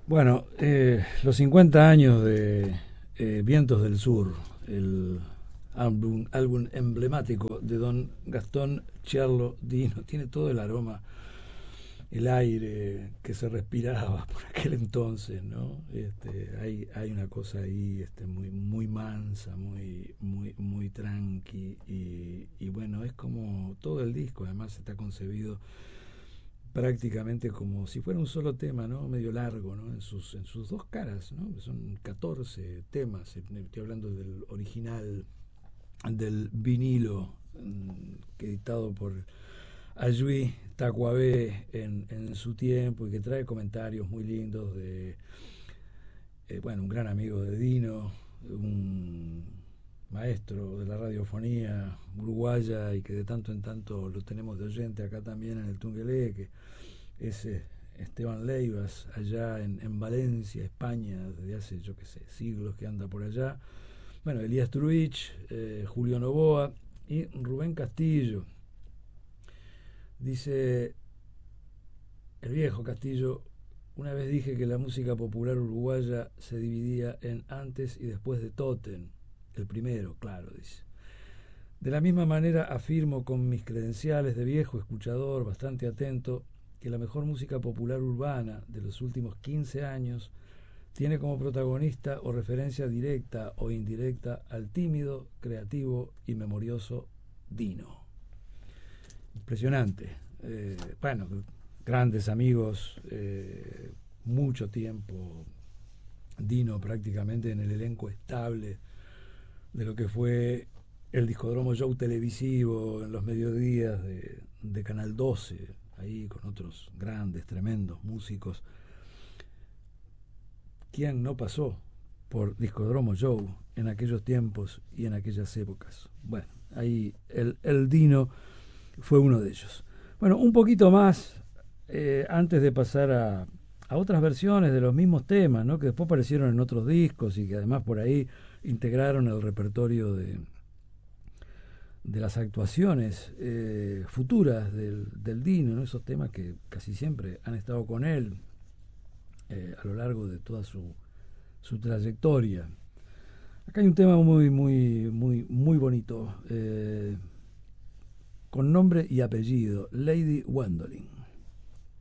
Bueno, los 50 años de Vientos del Sur, el álbum emblemático de don Gastón Charlo Dino, tiene todo el aroma, el aire que se respiraba por aquel entonces, ¿no? Hay una cosa ahí muy, muy mansa, muy tranqui, y bueno, es como todo el disco, además está concebido prácticamente como si fuera un solo tema, ¿no? Medio largo, ¿no? En sus dos caras, ¿no? Son 14 temas. Estoy hablando del original, del vinilo, editado por Ayui Tacuabé en su tiempo, y que trae comentarios muy lindos de, bueno, un gran amigo de Dino, un maestro de la radiofonía uruguaya, y que de tanto en tanto lo tenemos de oyente acá también en el Tungelé, que es Esteban Leivas, allá en Valencia, España, desde hace, yo qué sé, siglos que anda por allá. Bueno, Elías Truich, Julio Novoa y Rubén Castillo. Dice el viejo Castillo: una vez dije que la música popular uruguaya se dividía en antes y después de Toten. El primero, claro, dice. De la misma manera afirmo con mis credenciales de viejo escuchador bastante atento que la mejor música popular urbana de los últimos 15 años tiene como protagonista o referencia directa o indirecta al tímido, creativo y memorioso Dino. Impresionante. Bueno, grandes amigos, mucho tiempo, Dino prácticamente en el elenco estable de lo que fue el Discodromo Show televisivo en los mediodías de Canal 12, ahí con otros grandes, tremendos músicos. ¿Quién no pasó por Discodromo Show en aquellos tiempos y en aquellas épocas? Bueno, ahí el Dino fue uno de ellos. Bueno, un poquito más, antes de pasar a otras versiones de los mismos temas, ¿no? Que después aparecieron en otros discos y que además por ahí integraron el repertorio de las actuaciones futuras del Dino, ¿no? Esos temas que casi siempre han estado con él a lo largo de toda su trayectoria. Acá hay un tema muy bonito, con nombre y apellido: Lady Gwendoline.